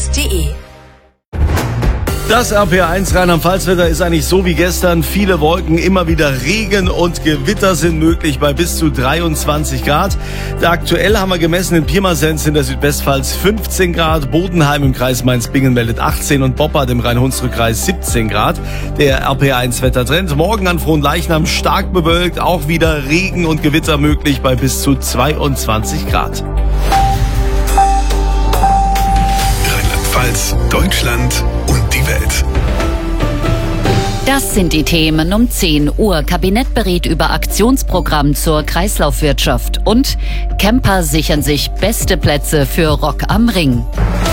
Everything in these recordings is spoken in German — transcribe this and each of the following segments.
rp1.de. Das RPR1 Rheinland-Pfalz-Wetter ist eigentlich so wie gestern. Viele Wolken, immer wieder Regen und Gewitter sind möglich bei bis zu 23 Grad. Aktuell haben wir gemessen in Pirmasens in der Südwestpfalz 15 Grad, Bodenheim im Kreis Mainz-Bingen meldet 18 und Boppard im Rhein-Hunsrück-Kreis 17 Grad. Der RPR1-Wettertrend. Morgen an Frohnleichnam stark bewölkt, auch wieder Regen und Gewitter möglich bei bis zu 22 Grad. Rheinland-Pfalz, Deutschland und die Welt. Das sind die Themen um 10 Uhr. Kabinett berät über Aktionsprogramm zur Kreislaufwirtschaft. Und Camper sichern sich beste Plätze für Rock am Ring.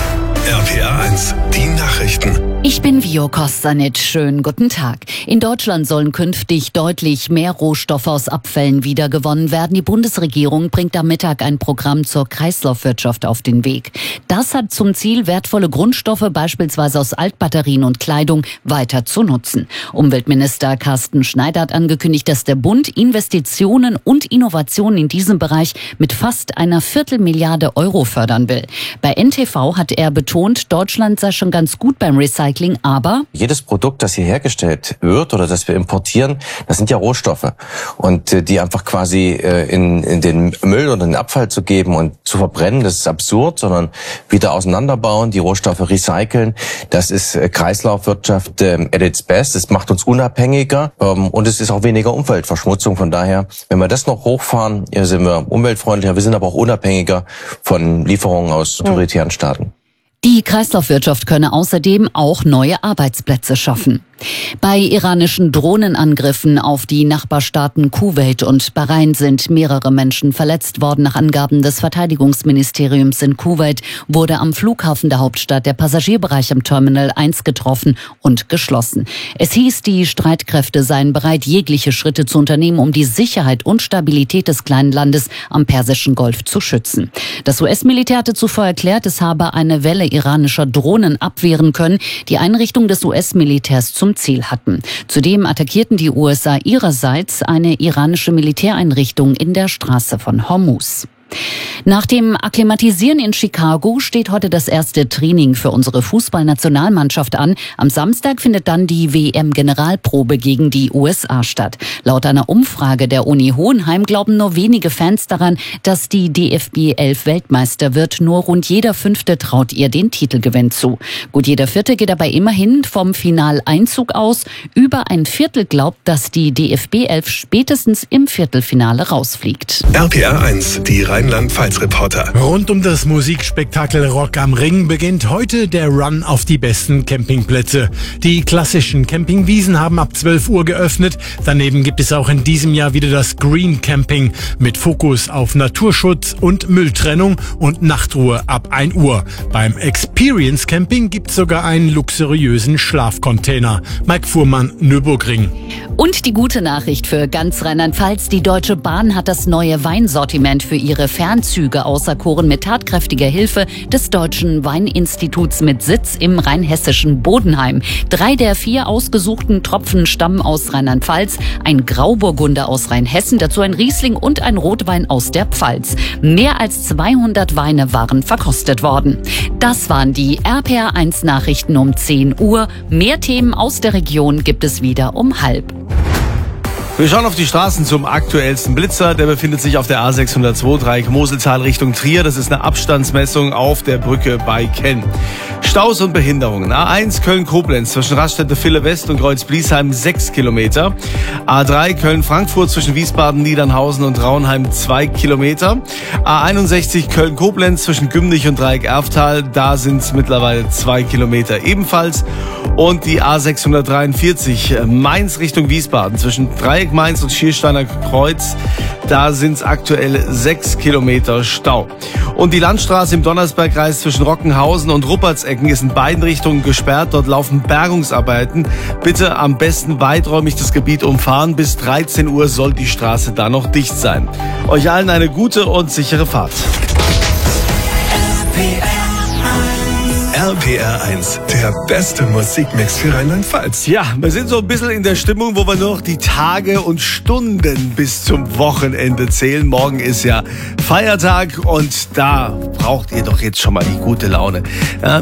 RPR1, die Nachrichten. Ich bin Vio Kostanic. Schönen guten Tag. In Deutschland sollen künftig deutlich mehr Rohstoffe aus Abfällen wiedergewonnen werden. Die Bundesregierung bringt am Mittag ein Programm zur Kreislaufwirtschaft auf den Weg. Das hat zum Ziel, wertvolle Grundstoffe, beispielsweise aus Altbatterien und Kleidung, weiter zu nutzen. Umweltminister Carsten Schneider hat angekündigt, dass der Bund Investitionen und Innovationen in diesem Bereich mit fast einer Viertelmilliarde Euro fördern will. Bei NTV hat er betont, Deutschland sei schon ganz gut beim Recycling, aber jedes Produkt, das hier hergestellt wird oder das wir importieren, das sind ja Rohstoffe. Und die einfach quasi in den Müll oder den Abfall zu geben und zu verbrennen, das ist absurd, sondern wieder auseinanderbauen, die Rohstoffe recyceln, das ist Kreislaufwirtschaft at its best. Es macht uns unabhängiger und es ist auch weniger Umweltverschmutzung. Von daher, wenn wir das noch hochfahren, sind wir umweltfreundlicher, wir sind aber auch unabhängiger von Lieferungen aus autoritären Staaten. Die Kreislaufwirtschaft könne außerdem auch neue Arbeitsplätze schaffen. Bei iranischen Drohnenangriffen auf die Nachbarstaaten Kuwait und Bahrain sind mehrere Menschen verletzt worden. Nach Angaben des Verteidigungsministeriums in Kuwait wurde am Flughafen der Hauptstadt der Passagierbereich am Terminal 1 getroffen und geschlossen. Es hieß, die Streitkräfte seien bereit, jegliche Schritte zu unternehmen, um die Sicherheit und Stabilität des kleinen Landes am Persischen Golf zu schützen. Das US-Militär hatte zuvor erklärt, es habe eine Welle iranischer Drohnen abwehren können, die Einrichtung des US-Militärs zum Ziel hatten. Zudem attackierten die USA ihrerseits eine iranische Militäreinrichtung in der Straße von Hormuz. Nach dem Akklimatisieren in Chicago steht heute das erste Training für unsere Fußballnationalmannschaft an. Am Samstag findet dann die WM-Generalprobe gegen die USA statt. Laut einer Umfrage der Uni Hohenheim glauben nur wenige Fans daran, dass die DFB 11 Weltmeister wird. Nur rund jeder Fünfte traut ihr den Titelgewinn zu. Gut jeder Vierte geht dabei immerhin vom Finaleinzug aus. Über ein Viertel glaubt, dass die DFB 11 spätestens im Viertelfinale rausfliegt. RPR1, die Rheinland-Pfalz-Reporter. Rund um das Musikspektakel Rock am Ring beginnt heute der Run auf die besten Campingplätze. Die klassischen Campingwiesen haben ab 12 Uhr geöffnet. Daneben gibt es auch in diesem Jahr wieder das Green Camping mit Fokus auf Naturschutz und Mülltrennung und Nachtruhe ab 1 Uhr. Beim Experience Camping gibt es sogar einen luxuriösen Schlafcontainer. Mike Fuhrmann, Nürburgring. Und die gute Nachricht für ganz Rheinland-Pfalz. Die Deutsche Bahn hat das neue Weinsortiment für ihre Fernzüge auserkoren mit tatkräftiger Hilfe des Deutschen Weininstituts mit Sitz im rheinhessischen Bodenheim. 3 der 4 ausgesuchten Tropfen stammen aus Rheinland-Pfalz, ein Grauburgunder aus Rheinhessen, dazu ein Riesling und ein Rotwein aus der Pfalz. Mehr als 200 Weine waren verkostet worden. Das waren die RPR1 Nachrichten um 10 Uhr. Mehr Themen aus der Region gibt es wieder um 12:30. Wir schauen auf die Straßen zum aktuellsten Blitzer. Der befindet sich auf der A602 Dreieck Moseltal Richtung Trier. Das ist eine Abstandsmessung auf der Brücke bei Kenn. Staus und Behinderungen. A1 Köln-Koblenz zwischen Raststätte-Ville West und Kreuz-Bliesheim 6 Kilometer. A3 Köln-Frankfurt zwischen Wiesbaden, Niedernhausen und Raunheim 2 Kilometer. A61 Köln-Koblenz zwischen Gümnich und Dreieck Erftal. Da sind es mittlerweile 2 Kilometer ebenfalls. Und die A643 Mainz Richtung Wiesbaden zwischen Dreieck Mainz und Schiersteiner Kreuz. Da sind es aktuell 6 Kilometer Stau. Und die Landstraße im Donnersbergkreis zwischen Rockenhausen und Ruppertsecken ist in beiden Richtungen gesperrt. Dort laufen Bergungsarbeiten. Bitte am besten weiträumig das Gebiet umfahren. Bis 13 Uhr soll die Straße da noch dicht sein. Euch allen eine gute und sichere Fahrt. RPR1, der beste Musikmix für Rheinland-Pfalz. Ja, wir sind so ein bisschen in der Stimmung, wo wir nur noch die Tage und Stunden bis zum Wochenende zählen. Morgen ist ja Feiertag und da braucht ihr doch jetzt schon mal die gute Laune. Ja,